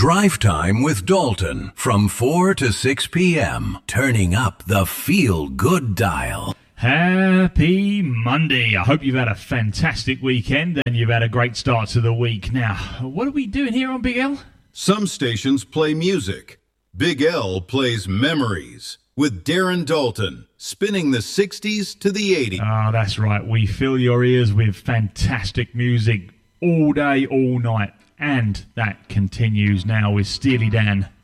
Drive Time with Dalton from 4 to 6 p.m. Turning up the feel-good dial. Happy Monday. I hope you've had a fantastic weekend and you've had a great start to the week. Now, what are we doing here on Big L? Some stations play music. Big L plays Memories with Darren Dalton, spinning the 60s to the 80s. Ah, that's right. We fill your ears with fantastic music all day, all night. And that continues now with Steely Dan.